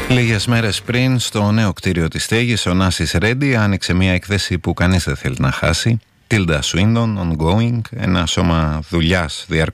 Λίγες μέρες πριν, στο νέο κτίριο της στέγης, ο Νάσις Ρέντι άνοιξε μια έκθεση που κανείς δεν θέλει να χάσει. Tilda Swinton, Ongoing, ένα σώμα δουλειάς διαρκώς